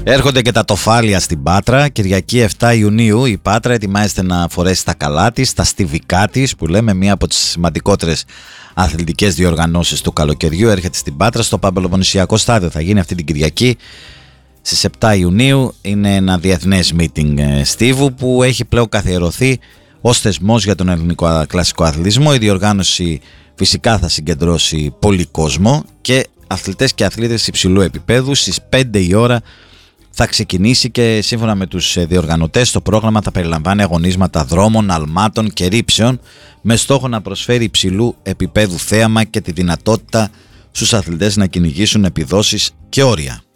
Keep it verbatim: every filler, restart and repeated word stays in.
Έρχονται και τα τοφάλια στην Πάτρα. Κυριακή επτά Ιουνίου η Πάτρα ετοιμάζεται να φορέσει τα καλά της, τα στιβικά της, που λέμε μία από τις σημαντικότερες αθλητικές διοργανώσεις του καλοκαιριού. Έρχεται στην Πάτρα στο Παπελοποννησιακό Στάδιο. Θα γίνει αυτή την Κυριακή στις επτά Ιουνίου. Είναι ένα διεθνές meeting στίβου που έχει πλέον καθιερωθεί ως θεσμός για τον ελληνικό κλασικό αθλητισμό. Η διοργάνωση φυσικά θα συγκεντρώσει πολύ κόσμο και αθλητές και αθλήτες υψηλού επίπεδου. Στις πέντε η ώρα θα ξεκινήσει και σύμφωνα με τους διοργανωτές το πρόγραμμα θα περιλαμβάνει αγωνίσματα δρόμων, αλμάτων και ρήψεων με στόχο να προσφέρει υψηλού επίπεδου θέαμα και τη δυνατότητα στους αθλητές να κυνηγήσουν επιδόσεις και όρια.